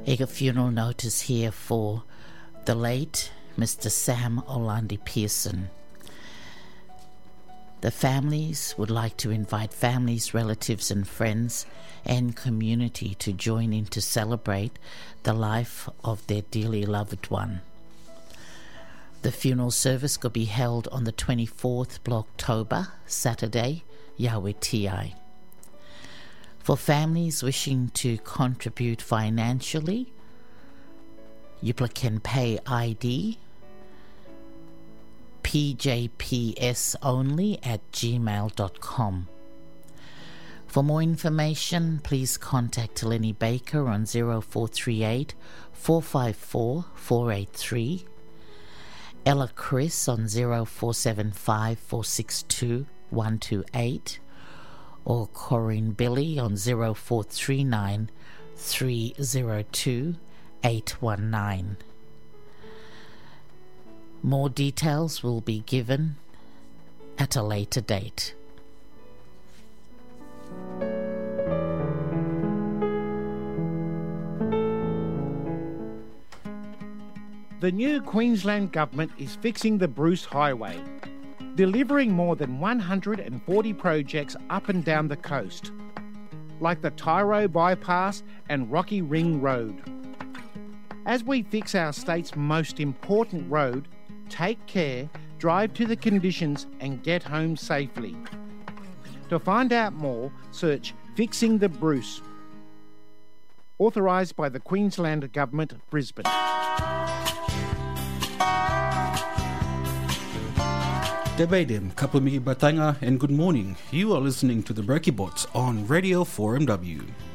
A funeral notice here for the late Mr. Sam Orlandi Pearson. The families would like to invite families, relatives and friends and community to join in to celebrate the life of their dearly loved one. The funeral service could be held on the 24th of October, Saturday, Yawiti. For families wishing to contribute financially, you can pay ID pjpsonly@gmail.com. For more information, please contact Lenny Baker on 0438 454 483, Ella Chris on 0475 462 128, or Corinne Billy on 0439 302 819. More details will be given at a later date. The new Queensland Government is fixing the Bruce Highway, delivering more than 140 projects up and down the coast, like the Tyro Bypass and Rocky Ring Road. As we fix our state's most important road, take care, drive to the conditions and get home safely. To find out more, search Fixing the Bruce. Authorised by the Queensland Government, Brisbane. Debadim, Kapumigi Batanga, and good morning. You are listening to the Breaky Bots on Radio 4MW.